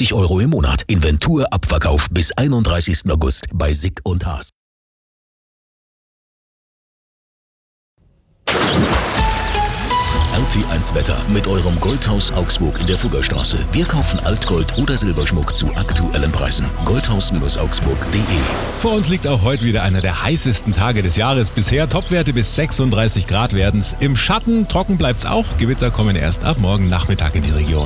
99 € im Monat. Inventur-Abverkauf bis 31. August bei Sick und Haas. RT1 Wetter mit eurem Goldhaus Augsburg in der Fuggerstraße. Wir kaufen Altgold oder Silberschmuck zu aktuellen Preisen. Goldhaus-augsburg.de. Vor uns liegt auch heute wieder einer der heißesten Tage des Jahres bisher. Topwerte bis 36 Grad werden's. Im Schatten, trocken bleibt's auch. Gewitter kommen erst ab morgen Nachmittag in die Region.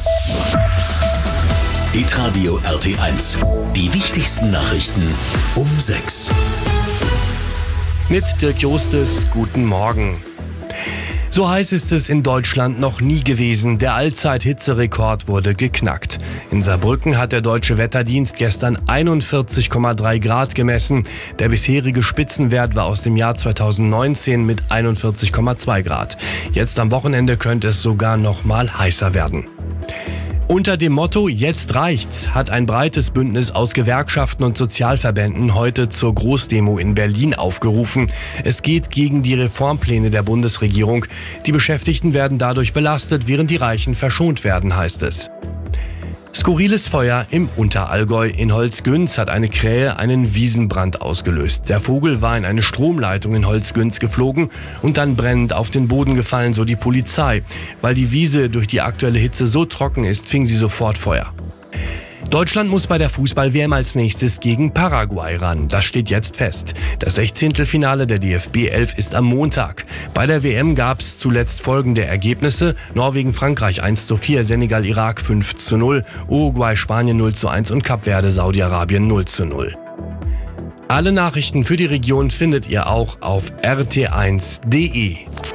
Hitradio RT1. Die wichtigsten Nachrichten um 6. Mit Dirk Jostes, guten Morgen. So heiß ist es in Deutschland noch nie gewesen. Der Allzeit-Hitzerekord wurde geknackt. In Saarbrücken hat der Deutsche Wetterdienst gestern 41,3 Grad gemessen. Der bisherige Spitzenwert war aus dem Jahr 2019 mit 41,2 Grad. Jetzt am Wochenende könnte es sogar noch mal heißer werden. Unter dem Motto "Jetzt reicht's" hat ein breites Bündnis aus Gewerkschaften und Sozialverbänden heute zur Großdemo in Berlin aufgerufen. Es geht gegen die Reformpläne der Bundesregierung. Die Beschäftigten werden dadurch belastet, während die Reichen verschont werden, heißt es. Skurriles Feuer im Unterallgäu. In Holzgünz hat eine Krähe einen Wiesenbrand ausgelöst. Der Vogel war in eine Stromleitung in Holzgünz geflogen und dann brennend auf den Boden gefallen, so die Polizei. Weil die Wiese durch die aktuelle Hitze so trocken ist, fing sie sofort Feuer. Deutschland muss bei der Fußball-WM als nächstes gegen Paraguay ran. Das steht jetzt fest. Das 16. der DFB 11 ist am Montag. Bei der WM gab es zuletzt folgende Ergebnisse: Norwegen-Frankreich 1:4, Senegal-Irak 5:0, Uruguay-Spanien 0:1 und Kap Verde Saudi-Arabien 0:0. Alle Nachrichten für die Region findet ihr auch auf rt1.de.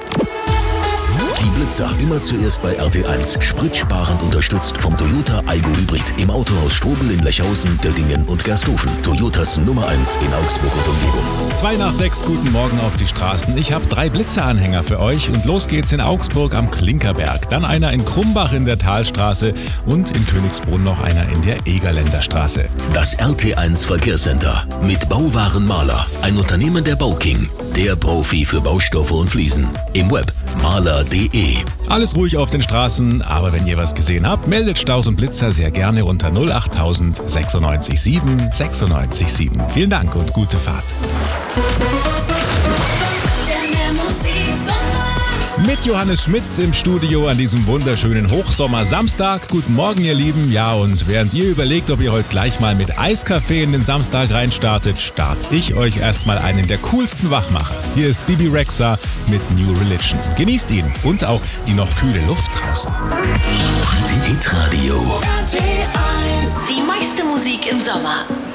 Die Blitzer immer zuerst bei RT1. Spritsparend unterstützt vom Toyota Aygo Hybrid. Im Autohaus Strobel in Lechhausen, Göttingen und Gersthofen. Toyotas Nummer 1 in Augsburg und Umgebung. 5:05, guten Morgen auf die Straßen. Ich habe 3 Blitzeranhänger für euch und los geht's in Augsburg am Klinkerberg. Dann einer in Krumbach in der Talstraße und in Königsbrunn noch einer in der Egerländer Straße. Das RT1 Verkehrscenter mit Bauwaren Mahler. Ein Unternehmen der Bauking. Der Profi für Baustoffe und Fliesen. Im Web mahler.de. Alles ruhig auf den Straßen, aber wenn ihr was gesehen habt, meldet Staus und Blitzer sehr gerne unter 08000 96 7 96 7. Vielen Dank und gute Fahrt. Mit Johannes Schmitz im Studio an diesem wunderschönen Hochsommer-Samstag. Guten Morgen, ihr Lieben. Ja, und während ihr überlegt, ob ihr heute gleich mal mit Eiskaffee in den Samstag reinstartet, starte ich euch erstmal einen der coolsten Wachmacher. Hier ist Bibi Rexha mit New Religion. Genießt ihn und auch die noch kühle Luft draußen. Hitradio. Die meiste Musik im Sommer.